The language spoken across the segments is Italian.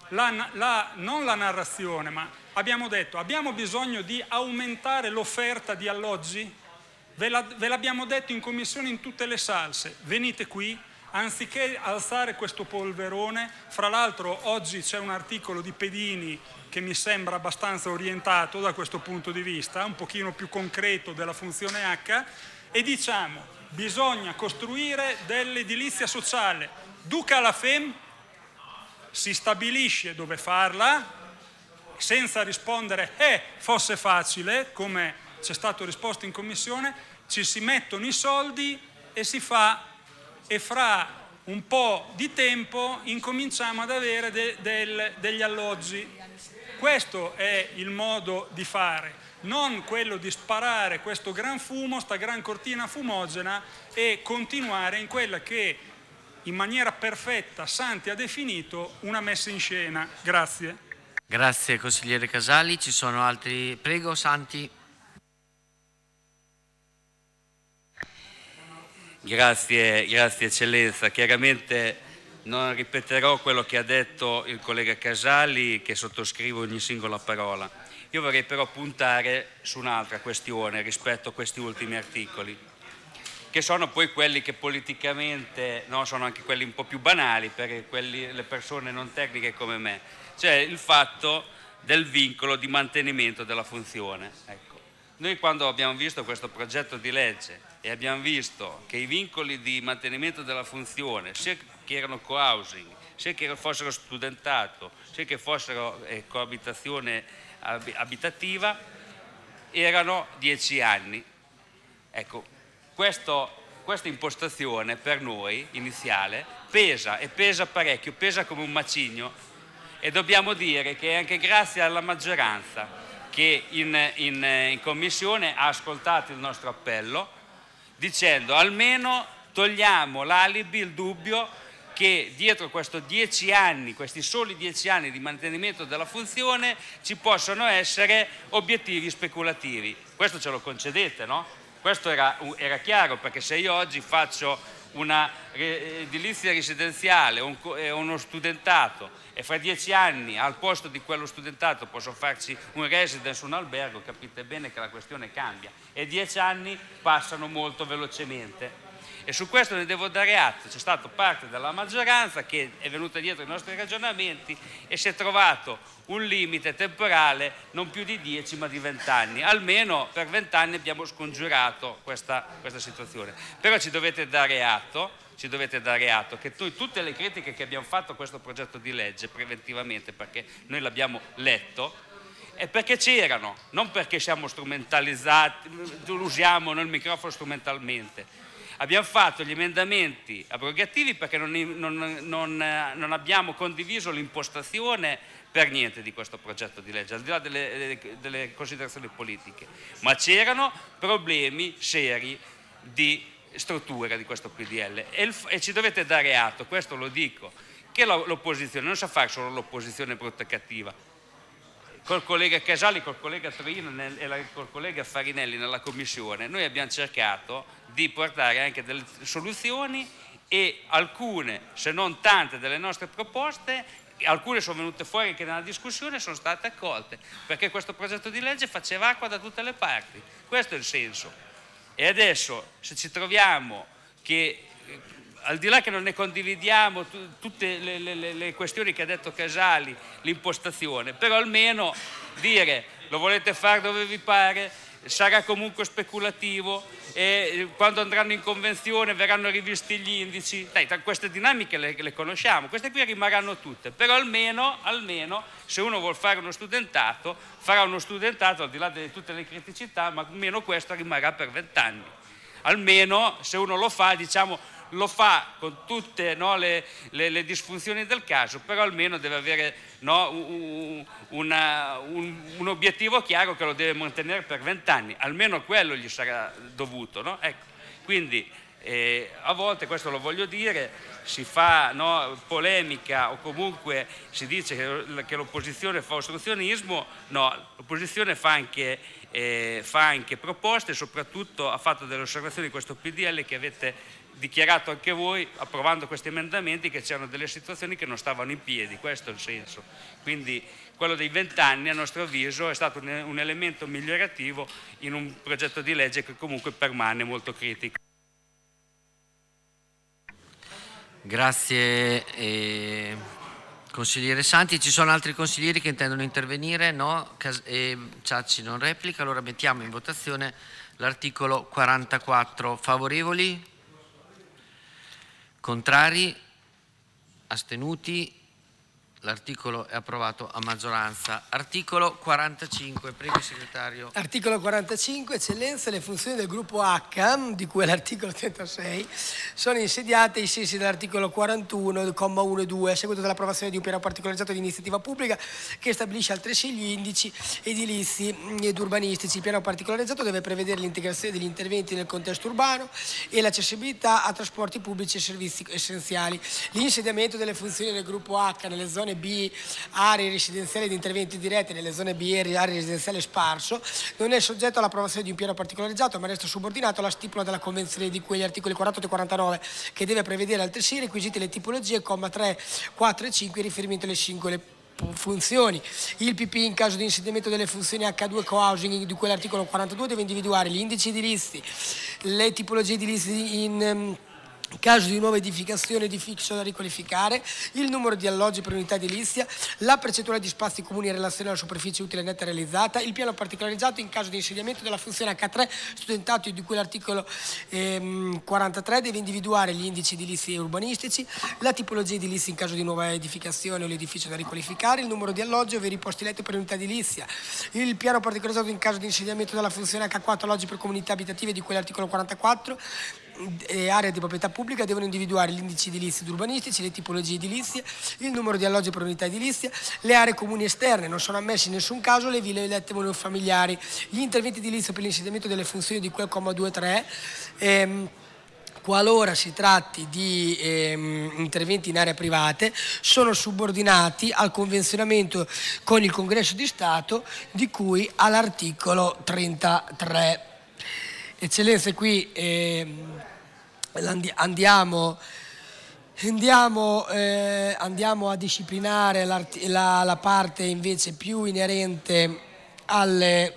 non la narrazione, ma abbiamo detto abbiamo bisogno di aumentare l'offerta di alloggi? Ve l'abbiamo detto in commissione in tutte le salse, venite qui, anziché alzare questo polverone. Fra l'altro oggi c'è un articolo di Pedini che mi sembra abbastanza orientato da questo punto di vista, un pochino più concreto della funzione H, e diciamo bisogna costruire dell'edilizia sociale. Duca la FEM si stabilisce dove farla, senza rispondere fosse facile, come c'è stato risposto in commissione, ci si mettono i soldi e si fa, e fra un po' di tempo incominciamo ad avere degli alloggi. Questo è il modo di fare, non quello di sparare questo gran fumo, sta gran cortina fumogena, e continuare in quella che in maniera perfetta Santi ha definito una messa in scena. Grazie. Grazie consigliere Casali. Ci sono altri? Prego, Santi. Grazie eccellenza. Chiaramente non ripeterò quello che ha detto il collega Casali, che sottoscrivo ogni singola parola. Io vorrei però puntare su un'altra questione rispetto a questi ultimi articoli, che sono poi quelli che politicamente sono anche quelli un po' più banali per le persone non tecniche come me, cioè il fatto del vincolo di mantenimento della funzione. Ecco. Noi quando abbiamo visto questo progetto di legge e abbiamo visto che i vincoli di mantenimento della funzione, sia che erano co-housing, sia che fossero studentato, sia che fossero coabitazione abitativa, erano 10 anni. Ecco, questa impostazione per noi iniziale pesa parecchio, pesa come un macigno, e dobbiamo dire che è anche grazie alla maggioranza che in commissione ha ascoltato il nostro appello, dicendo almeno togliamo l'alibi, il dubbio che dietro questi soli 10 anni di mantenimento della funzione ci possono essere obiettivi speculativi. Questo ce lo concedete, no? Questo era chiaro, perché se io oggi faccio una edilizia residenziale o uno studentato e fra 10 anni al posto di quello studentato posso farci un residence, un albergo, capite bene che la questione cambia, e 10 anni passano molto velocemente. E su questo ne devo dare atto, c'è stata parte della maggioranza che è venuta dietro ai nostri ragionamenti e si è trovato un limite temporale non più di 10 ma di 20 anni, almeno per 20 anni abbiamo scongiurato questa situazione. Però ci dovete dare atto che tutte le critiche che abbiamo fatto a questo progetto di legge preventivamente, perché noi l'abbiamo letto, è perché c'erano, non perché siamo strumentalizzati, usiamo noi il microfono strumentalmente. Abbiamo fatto gli emendamenti abrogativi perché non abbiamo condiviso l'impostazione per niente di questo progetto di legge, al di là delle considerazioni politiche, ma c'erano problemi seri di struttura di questo PDL e ci dovete dare atto, questo lo dico, che l'opposizione non sa fare solo l'opposizione brutta e cattiva. Col collega Casali, col collega Troino e col collega Farinelli nella commissione noi abbiamo cercato di portare anche delle soluzioni, e alcune, se non tante, delle nostre proposte, alcune sono venute fuori anche nella discussione, sono state accolte, perché questo progetto di legge faceva acqua da tutte le parti. Questo è il senso. E adesso, se ci troviamo che, al di là che non ne condividiamo tutte le questioni che ha detto Casali, l'impostazione, però almeno dire lo volete fare dove vi pare, sarà comunque speculativo, e quando andranno in convenzione verranno rivisti gli indici. Queste dinamiche le conosciamo, queste qui rimarranno tutte, però almeno se uno vuol fare uno studentato, farà uno studentato al di là di tutte le criticità, ma almeno questo rimarrà per 20 anni. Almeno se uno lo fa, lo fa con tutte le disfunzioni del caso, però almeno deve avere un obiettivo chiaro che lo deve mantenere per 20 anni, almeno quello gli sarà dovuto. No? Ecco. Quindi a volte, questo lo voglio dire, si fa polemica o comunque si dice che l'opposizione fa ostruzionismo. No, l'opposizione fa anche proposte, e soprattutto ha fatto delle osservazioni di questo PDL che avete dichiarato anche voi, approvando questi emendamenti, che c'erano delle situazioni che non stavano in piedi, questo è il senso. Quindi quello dei 20 anni, a nostro avviso, è stato un elemento migliorativo in un progetto di legge che comunque permane molto critico. Grazie consigliere Santi. Ci sono altri consiglieri che intendono intervenire? No? Ciacci non replica, allora mettiamo in votazione l'articolo 44. Favorevoli? Contrari? Astenuti? L'articolo è approvato a maggioranza. Articolo 45, prego segretario. Articolo 45, eccellenza, le funzioni del gruppo H, di cui è l'articolo 36, sono insediate ai sensi dell'articolo 41, comma 1 e 2, a seguito dell'approvazione di un piano particolarizzato di iniziativa pubblica che stabilisce altresì gli indici edilizi ed urbanistici. Il piano particolarizzato deve prevedere l'integrazione degli interventi nel contesto urbano e l'accessibilità a trasporti pubblici e servizi essenziali. L'insediamento delle funzioni del gruppo H nelle zone B, aree residenziali di interventi diretti, nelle zone B, aree residenziali sparso, non è soggetto all'approvazione di un piano particolarizzato, ma resta subordinato alla stipula della convenzione di cui gli articoli 48 e 49, che deve prevedere altresì i requisiti e le tipologie, comma 3, 4 e 5, in riferimento alle singole funzioni. Il PP, in caso di insediamento delle funzioni H2 co-housing di cui l'articolo 42, deve individuare gli indici edilizi, le tipologie edilizi in caso di nuova edificazione, edificio da riqualificare, il numero di alloggi per unità edilizia, la percentuale di spazi comuni in relazione alla superficie utile netta realizzata, il piano particolarizzato in caso di insediamento della funzione H3 studentato di cui l'articolo 43 deve individuare gli indici edilizi e urbanistici, la tipologia edilizia in caso di nuova edificazione o l'edificio da riqualificare, il numero di alloggi ovvero i posti letto per unità edilizia, il piano particolarizzato in caso di insediamento della funzione H4 alloggi per comunità abitative di cui l'articolo 44 e aree di proprietà pubblica devono individuare gli indici edilizi ed urbanistici, le tipologie edilizie, il numero di alloggi per unità edilizia, le aree comuni esterne, non sono ammessi in nessun caso le ville elette monofamiliari, gli interventi edilizi per l'insediamento delle funzioni di cui al comma 2 e 3, qualora si tratti di interventi in aree private, sono subordinati al convenzionamento con il Congresso di Stato di cui all'articolo 33. Eccellenze, qui andiamo a disciplinare la parte invece più inerente ai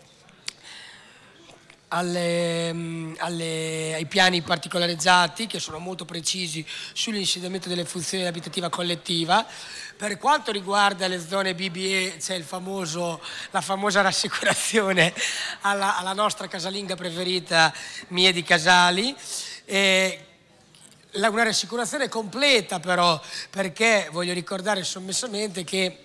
piani particolarizzati, che sono molto precisi sull'insediamento delle funzioni abitativa collettiva. Per quanto riguarda le zone BBE c'è la famosa rassicurazione alla nostra casalinga preferita Mie di Casali, una rassicurazione completa però, perché voglio ricordare sommessamente che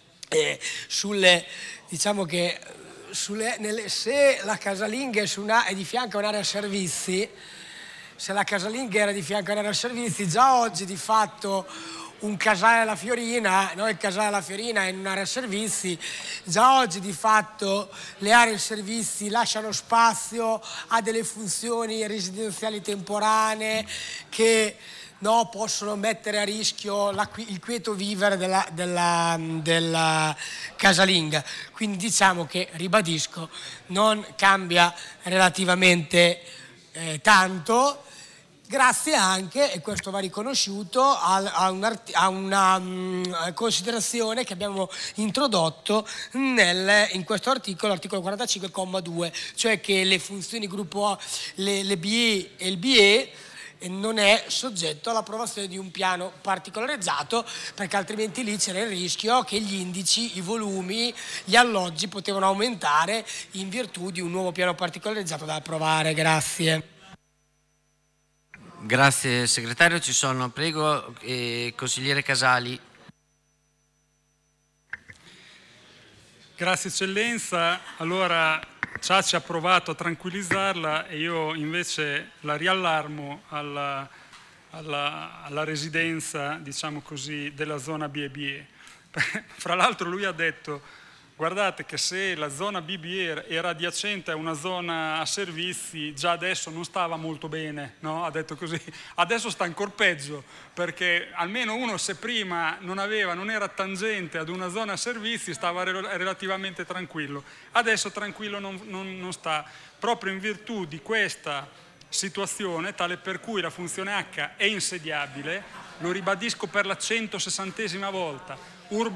se la casalinga è di fianco a un'area servizi, se la casalinga era di fianco a un'area servizi, già oggi di fatto un casale alla Fiorina, il casale alla Fiorina è in un'area servizi, già oggi di fatto le aree servizi lasciano spazio a delle funzioni residenziali temporanee che possono mettere a rischio il quieto vivere della casalinga. Quindi diciamo che, ribadisco, non cambia relativamente tanto, grazie anche, e questo va riconosciuto, a una considerazione che abbiamo introdotto in questo articolo, l'articolo 45, comma 2, cioè che le funzioni gruppo A, le BE e il BE, non è soggetto all'approvazione di un piano particolarizzato, perché altrimenti lì c'era il rischio che gli indici, i volumi, gli alloggi potevano aumentare in virtù di un nuovo piano particolarizzato da approvare. Grazie. Grazie segretario, prego, consigliere Casali. Grazie eccellenza. Allora Ciacci ha provato a tranquillizzarla e io invece la riallarmo alla residenza, diciamo così, della zona BBE. Fra l'altro lui ha detto: guardate che se la zona BBE era adiacente a una zona a servizi, già adesso non stava molto bene, no? Ha detto così. Adesso sta ancora peggio, perché almeno uno, se prima non era tangente ad una zona a servizi, stava relativamente tranquillo. Adesso tranquillo non sta, proprio in virtù di questa situazione tale per cui la funzione H è insediabile, lo ribadisco per la 160esima volta,